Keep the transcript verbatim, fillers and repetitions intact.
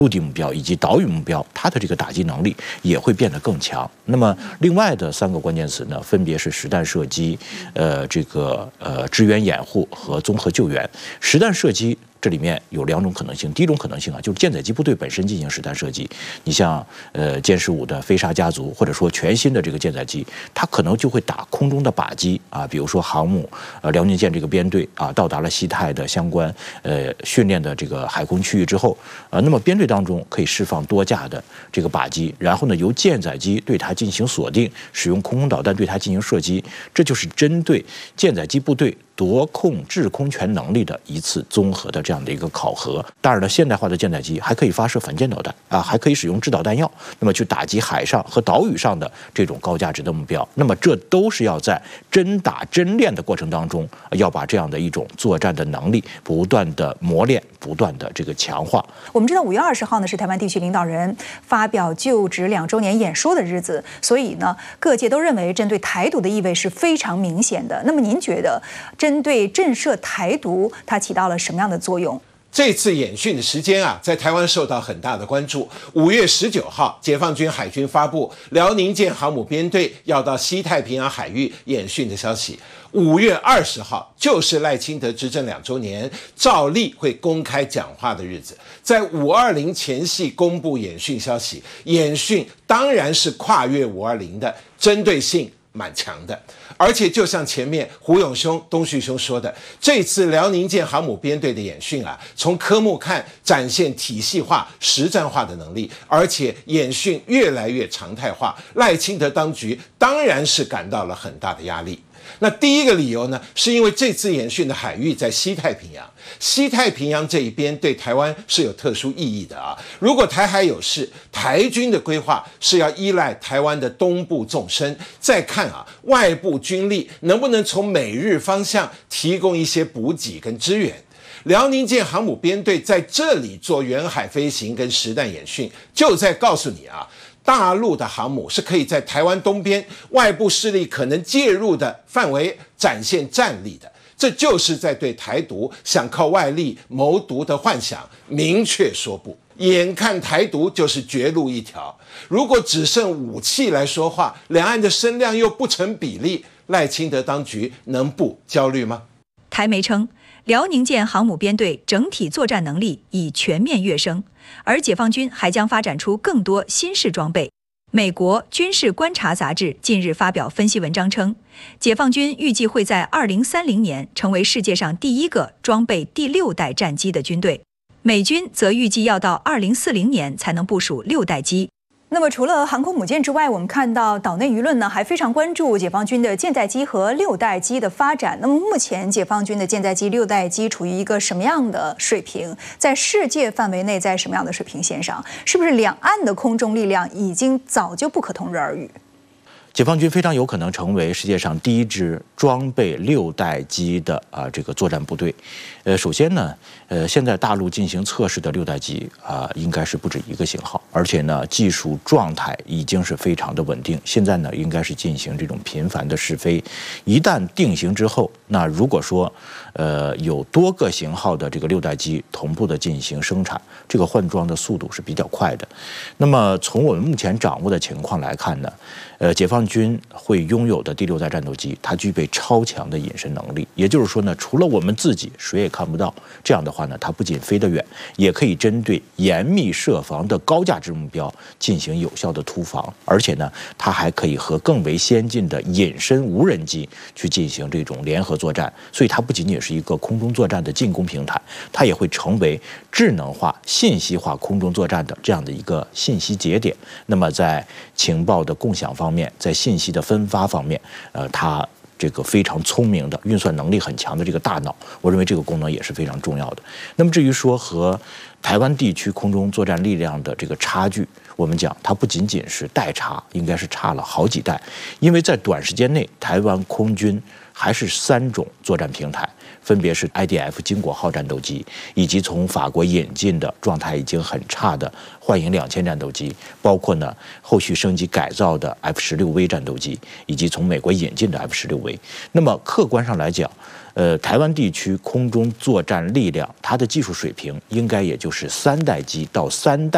陆地目标以及岛屿目标，它的这个打击能力也会变得更强。那么，另外的三个关键词呢，分别是实弹射击、呃，这个呃支援掩护和综合救援。实弹射击这里面有两种可能性，第一种可能性啊，就是舰载机部队本身进行实弹射击。你像呃歼十五的飞鲨家族，或者说全新的这个舰载机，它可能就会打空中的靶机啊，比如说航母呃辽宁舰这个编队啊，到达了西太的相关呃训练的这个海空区域之后，呃，那么编队当中可以释放多架的这个靶机，然后呢由舰载机对它进行锁定，使用空空导弹对它进行射击，这就是针对舰载机部队夺控制空权能力的一次综合的这样的一个考核。当然了，现代化的舰载机还可以发射反舰导弹啊，还可以使用制导弹药，那么去打击海上和岛屿上的这种高价值的目标。那么这都是要在真打真练的过程当中，要把这样的一种作战的能力不断的磨练，不断的这个强化。 我们知道五月二十号呢是台湾地区领导人发表就职两周年演说的日子，所以呢各界都认为针对台独的意味是非常明显的。那么您觉得针对震慑台独，它起到了什么样的作用？ 这次演训的时间啊，在台湾受到很大的关注。五月十九号，解放军海军发布辽宁舰航母编队要到西太平洋海域演训的消息。五月二十号，就是赖清德执政两周年，照例会公开讲话的日子。在五二零前夕公布演训消息，演训当然是跨越五二零的，针对性蛮强的。而且就像前面胡永兄、东旭兄说的，这次辽宁舰航母编队的演训啊，从科目看展现体系化、实战化的能力，而且演训越来越常态化，赖清德当局当然是感到了很大的压力。那第一个理由呢，是因为这次演训的海域在西太平洋，西太平洋这一边对台湾是有特殊意义的啊。如果台海有事，台军的规划是要依赖台湾的东部纵深，再看啊外部军力能不能从美日方向提供一些补给跟支援。辽宁舰航母编队在这里做远海飞行跟实弹演训，就在告诉你啊，大陆的航母是可以在台湾东边外部势力可能介入的范围展现战力的，这就是在对台独想靠外力谋独的幻想明确说不。眼看台独就是绝路一条，如果只剩武器来说话，两岸的声量又不成比例，赖清德当局能不焦虑吗？ 台媒称，辽宁舰航母编队整体作战能力已全面跃升，而解放军还将发展出更多新式装备。美国军事观察杂志近日发表分析文章称，解放军预计会在二零三零年成为世界上第一个装备第六代战机的军队，美军则预计要到二零四零年才能部署六代机。那么除了航空母舰之外，我们看到岛内舆论呢还非常关注解放军的舰载机和六代机的发展。那么目前解放军的舰载机、六代机处于一个什么样的水平？在世界范围内，在什么样的水平线上？是不是两岸的空中力量已经早就不可同日而语？ 解放军非常有可能成为世界上第一支装备六代机的啊这个作战部队。呃，首先呢，呃，现在大陆进行测试的六代机啊、呃，应该是不止一个型号，而且呢，技术状态已经是非常的稳定。现在呢，应该是进行这种频繁的试飞。一旦定型之后，那如果说呃有多个型号的这个六代机同步的进行生产，这个换装的速度是比较快的。那么从我们目前掌握的情况来看呢，呃，解放军会拥有的第六代战斗机，它具备超强的隐身能力。也就是说呢，除了我们自己，谁也看不到。这样的话呢，它不仅飞得远，也可以针对严密设防的高价值目标进行有效的突防。而且呢，它还可以和更为先进的隐身无人机去进行这种联合作战。所以它不仅仅是一个空中作战的进攻平台，它也会成为智能化、信息化空中作战的这样的一个信息节点。那么在情报的共享方面，在信息的分发方面，呃，它这个非常聪明的运算能力很强的这个大脑，我认为这个功能也是非常重要的。那么至于说和台湾地区空中作战力量的这个差距，我们讲它不仅仅是代差，应该是差了好几代，因为在短时间内，台湾空军还是三种作战平台，分别是 I D F 经国号战斗机，以及从法国引进的状态已经很差的幻影两千战斗机，包括呢后续升级改造的 F 十六 V 战斗机，以及从美国引进的 F 十六 V。那么客观上来讲，呃，台湾地区空中作战力量，它的技术水平应该也就是三代机到三代。